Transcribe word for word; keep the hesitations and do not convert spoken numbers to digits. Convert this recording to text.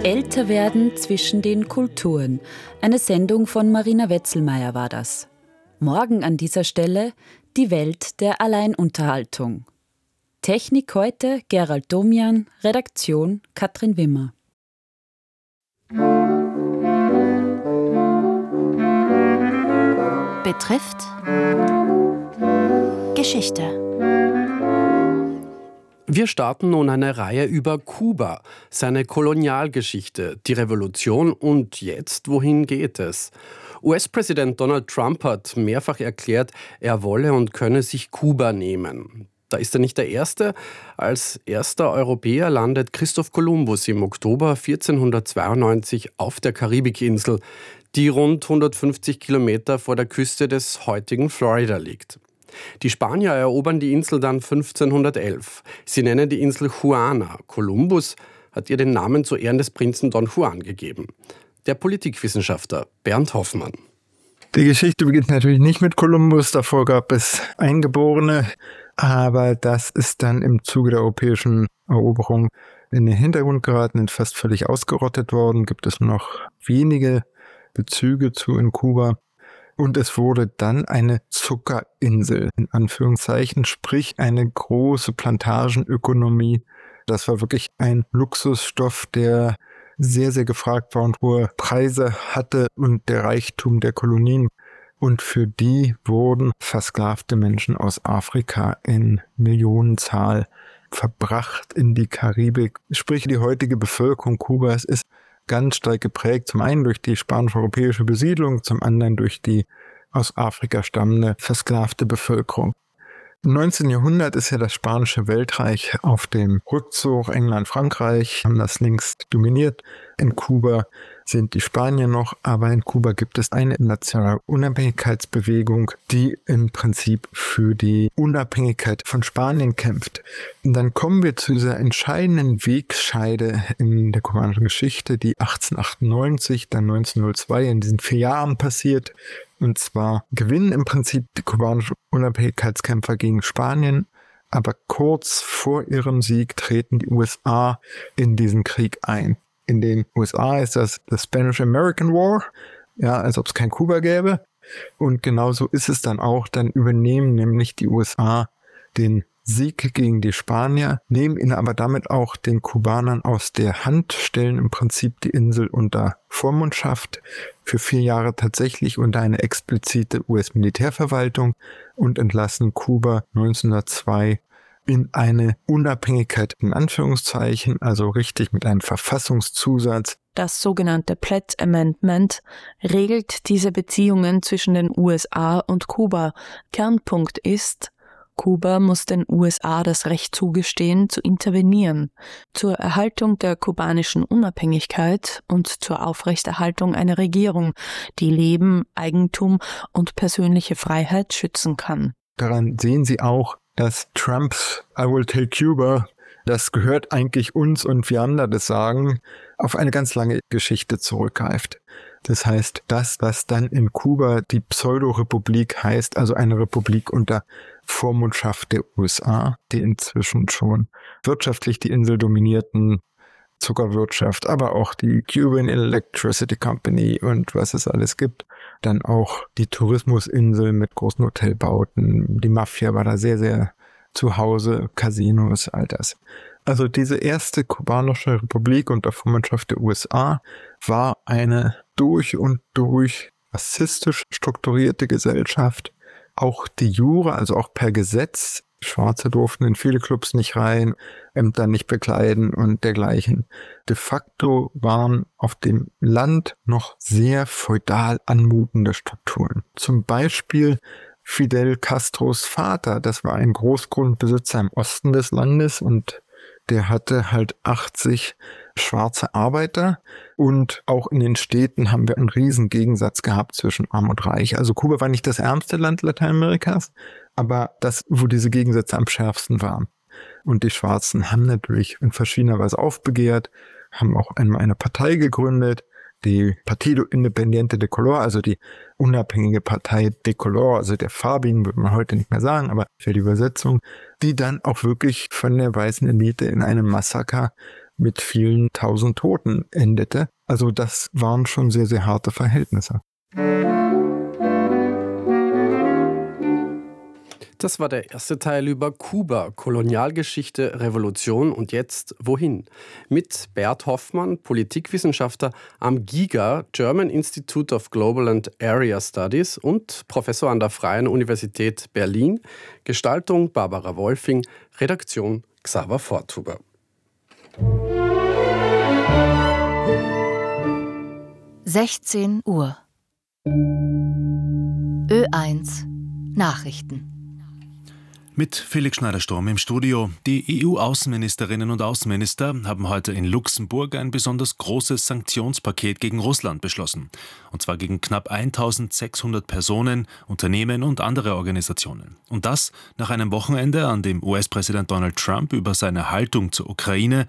Älter werden zwischen den Kulturen. Eine Sendung von Marina Wetzelmeier war das. Morgen an dieser Stelle die Welt der Alleinunterhaltung. Technik heute Gerald Domian, Redaktion Katrin Wimmer. Betrifft Geschichte. Wir starten nun eine Reihe über Kuba, seine Kolonialgeschichte, die Revolution und jetzt, wohin geht es? U S-Präsident Donald Trump hat mehrfach erklärt, er wolle und könne sich Kuba nehmen. Da ist er nicht der Erste. Als erster Europäer landet Christoph Kolumbus im Oktober vierzehnhundertzweiundneunzig auf der Karibikinsel, die rund hundertfünfzig Kilometer vor der Küste des heutigen Florida liegt. Die Spanier erobern die Insel dann fünfzehnhundertelf. Sie nennen die Insel Juana. Kolumbus hat ihr den Namen zu Ehren des Prinzen Don Juan gegeben. Der Politikwissenschaftler Bernd Hoffmann. Die Geschichte beginnt natürlich nicht mit Kolumbus, davor gab es Eingeborene, aber das ist dann im Zuge der europäischen Eroberung in den Hintergrund geraten, und fast völlig ausgerottet worden. Gibt es nur noch wenige Bezüge zu in Kuba. Und es wurde dann eine Zuckerinsel, in Anführungszeichen, sprich eine große Plantagenökonomie. Das war wirklich ein Luxusstoff, der sehr, sehr gefragt war und hohe Preise hatte und der Reichtum der Kolonien. Und für die wurden versklavte Menschen aus Afrika in Millionenzahl verbracht in die Karibik. Sprich, die heutige Bevölkerung Kubas ist ganz stark geprägt, zum einen durch die spanisch-europäische Besiedlung, zum anderen durch die aus Afrika stammende versklavte Bevölkerung. Im neunzehnten Jahrhundert ist ja das spanische Weltreich auf dem Rückzug. England, Frankreich haben das längst dominiert. In Kuba sind die Spanier noch, aber in Kuba gibt es eine nationale Unabhängigkeitsbewegung, die im Prinzip für die Unabhängigkeit von Spanien kämpft. Und dann kommen wir zu dieser entscheidenden Wegscheide in der kubanischen Geschichte, die achtzehnhundertachtundneunzig, dann neunzehnhundertzei in diesen vier Jahren passiert. Und zwar gewinnen im Prinzip die kubanischen Unabhängigkeitskämpfer gegen Spanien, aber kurz vor ihrem Sieg treten die U S A in diesen Krieg ein. In den U S A ist das the Spanish-American War, ja, als ob es kein Kuba gäbe. Und genauso ist es dann auch, dann übernehmen nämlich die U S A den Sieg gegen die Spanier, nehmen ihn aber damit auch den Kubanern aus der Hand, stellen im Prinzip die Insel unter Vormundschaft, für vier Jahre tatsächlich unter eine explizite U S-Militärverwaltung und entlassen Kuba neunzehnhundertzwei in eine Unabhängigkeit in Anführungszeichen, also richtig mit einem Verfassungszusatz. Das sogenannte Platt Amendment regelt diese Beziehungen zwischen den U S A und Kuba. Kernpunkt ist, Kuba muss den U S A das Recht zugestehen, zu intervenieren, zur Erhaltung der kubanischen Unabhängigkeit und zur Aufrechterhaltung einer Regierung, die Leben, Eigentum und persönliche Freiheit schützen kann. Daran sehen Sie auch, dass Trumps I will take Cuba, das gehört eigentlich uns und wir haben da das Sagen, auf eine ganz lange Geschichte zurückgreift. Das heißt, das, was dann in Kuba die Pseudo-Republik heißt, also eine Republik unter Vormundschaft der U S A, die inzwischen schon wirtschaftlich die Insel dominierten, Zuckerwirtschaft, aber auch die Cuban Electricity Company und was es alles gibt. Dann auch die Tourismusinsel mit großen Hotelbauten. Die Mafia war da sehr, sehr zu Hause, Casinos, all das. Also diese erste kubanische Republik unter Vormundschaft der U S A war eine durch und durch rassistisch strukturierte Gesellschaft. Auch die Jure, also auch per Gesetz, Schwarze durften in viele Clubs nicht rein, Ämter nicht bekleiden und dergleichen. De facto waren auf dem Land noch sehr feudal anmutende Strukturen. Zum Beispiel Fidel Castros Vater, das war ein Großgrundbesitzer im Osten des Landes und der hatte halt achtzig schwarze Arbeiter und auch in den Städten haben wir einen riesen Gegensatz gehabt zwischen Arm und Reich. Also Kuba war nicht das ärmste Land Lateinamerikas, aber das, wo diese Gegensätze am schärfsten waren. Und die Schwarzen haben natürlich in verschiedener Weise aufbegehrt, haben auch einmal eine Partei gegründet, die Partido Independiente de Color, also die unabhängige Partei de Color, also der Farbigen, würde man heute nicht mehr sagen, aber für die Übersetzung, die dann auch wirklich von der weißen Elite in einem Massaker mit vielen tausend Toten endete. Also das waren schon sehr, sehr harte Verhältnisse. Das war der erste Teil über Kuba, Kolonialgeschichte, Revolution und jetzt wohin? Mit Bert Hoffmann, Politikwissenschaftler am GIGA, German Institute of Global and Area Studies und Professor an der Freien Universität Berlin, Gestaltung Barbara Wolfing, Redaktion Xaver Forthuber. sechzehn Uhr. Ö eins Nachrichten. Mit Felix Schneider-Sturm im Studio. Die E U-Außenministerinnen und Außenminister haben heute in Luxemburg ein besonders großes Sanktionspaket gegen Russland beschlossen. Und zwar gegen knapp eintausendsechshundert Personen, Unternehmen und andere Organisationen. Und das nach einem Wochenende, an dem U S-Präsident Donald Trump über seine Haltung zur Ukraine